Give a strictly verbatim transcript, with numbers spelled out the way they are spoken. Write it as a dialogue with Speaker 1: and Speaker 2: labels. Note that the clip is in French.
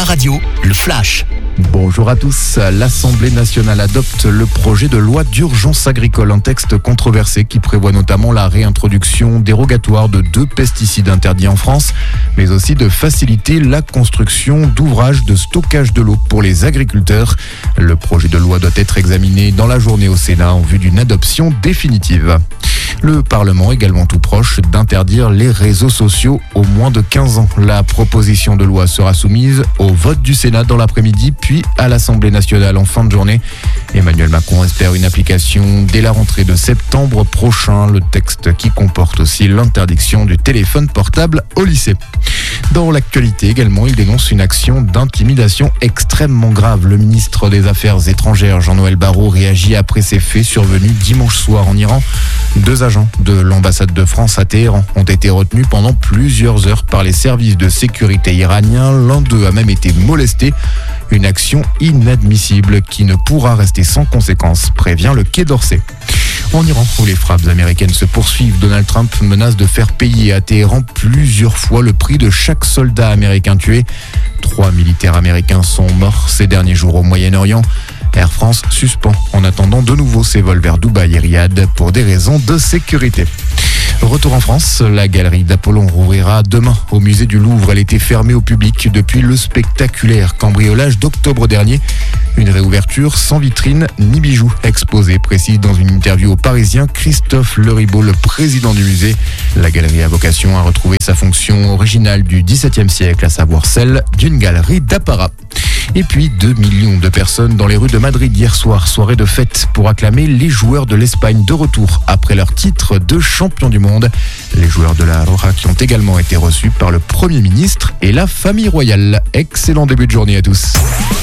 Speaker 1: Radio, le Flash.
Speaker 2: Bonjour à tous. L'Assemblée nationale adopte le projet de loi d'urgence agricole, un texte controversé qui prévoit notamment la réintroduction dérogatoire de deux pesticides interdits en France, mais aussi de faciliter la construction d'ouvrages de stockage de l'eau pour les agriculteurs. Le projet de loi doit être examiné dans la journée au Sénat en vue d'une adoption définitive. Le Parlement également tout proche d'interdire les réseaux sociaux aux moins de quinze ans. La proposition de loi sera soumise au vote du Sénat dans l'après-midi, puis à l'Assemblée nationale en fin de journée. Emmanuel Macron espère une application dès la rentrée de septembre prochain. Le texte qui comporte aussi l'interdiction du téléphone portable au lycée. Dans l'actualité également, il dénonce une action d'intimidation extrêmement grave. Le ministre des Affaires étrangères, Jean-Noël Barrot, réagit après ces faits survenus dimanche soir en Iran. Deux agents de l'ambassade de France à Téhéran ont été retenus pendant plusieurs heures par les services de sécurité iraniens. L'un d'eux a même été molesté. Une action inadmissible qui ne pourra rester sans conséquence, prévient le Quai d'Orsay. En Iran, où les frappes américaines se poursuivent, Donald Trump menace de faire payer à Téhéran plusieurs fois le prix de chaque soldat américain tué. Trois militaires américains sont morts ces derniers jours au Moyen-Orient. Air France suspend en attendant de nouveau ses vols vers Dubaï et Riyad pour des raisons de sécurité. Retour en France, la galerie d'Apollon rouvrira demain au musée du Louvre. Elle était fermée au public depuis le spectaculaire cambriolage d'octobre dernier. Une réouverture sans vitrine ni bijoux exposés, précise dans une interview au Parisien Christophe Leribaud, le président du musée. La galerie a vocation à retrouver sa fonction originale du dix-septième siècle, à savoir celle d'une galerie d'apparat. Et puis deux millions de personnes dans les rues de Madrid hier soir, soirée de fête pour acclamer les joueurs de l'Espagne de retour après leur titre de champion du monde. Les joueurs de la Roja qui ont également été reçus par le Premier ministre et la famille royale. Excellent début de journée à tous.